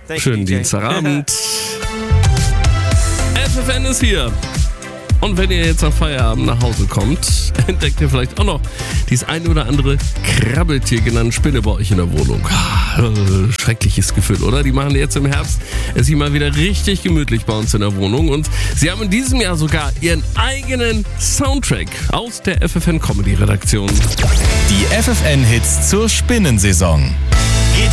Schönen Dienstagabend. FFN ist hier. Und wenn ihr jetzt nach Feierabend nach Hause kommt, entdeckt ihr vielleicht auch noch dieses ein oder andere Krabbeltier genannte Spinne bei euch in der Wohnung. Schreckliches Gefühl, oder? Die machen jetzt im Herbst es sich mal wieder richtig gemütlich bei uns in der Wohnung. Und sie haben in diesem Jahr sogar ihren eigenen Soundtrack aus der FFN Comedy Redaktion. Die FFN-Hits zur Spinnensaison. Geht